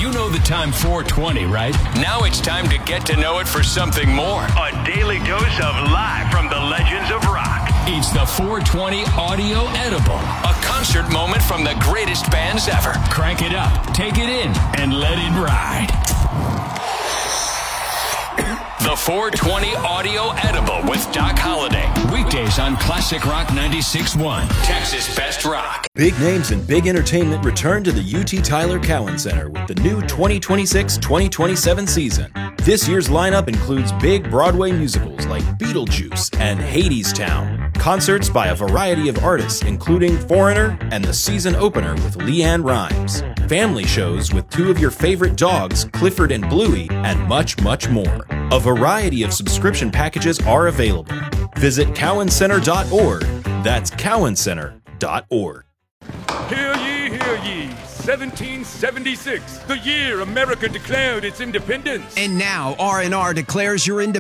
You know the time 420, right? Now it's time to get to know it for something more. A daily dose of live from the legends of rock. It's the 420 Audio Edible, a concert moment from the greatest bands ever. Crank it up, take it in, and let it ride. The 420 Audio Edible with Doc Holliday. Weekdays on Classic Rock 96.1, Texas Best Rock. Big names and big entertainment return to the UT Tyler Cowan Center with the new 2026-2027 season. This year's lineup includes big Broadway musicals like Beetlejuice and Hadestown. Concerts by a variety of artists, including Foreigner and the season opener with LeAnn Rimes. Family shows with two of your favorite dogs, Clifford and Bluey, and much, much more. A variety of subscription packages are available. Visit cowancenter.org. That's cowancenter.org. Hear ye, hear ye. 1776, the year America declared its independence. And now R&R declares your independence.